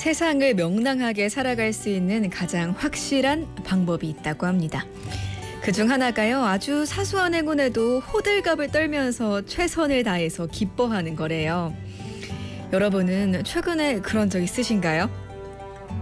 세상을 명랑하게 살아갈 수 있는 가장 확실한 방법이 있다고 합니다. 그중 하나가요. 아주 사소한 행운에도 호들갑을 떨면서 최선을 다해서 기뻐하는 거래요. 여러분은 최근에 그런 적 있으신가요?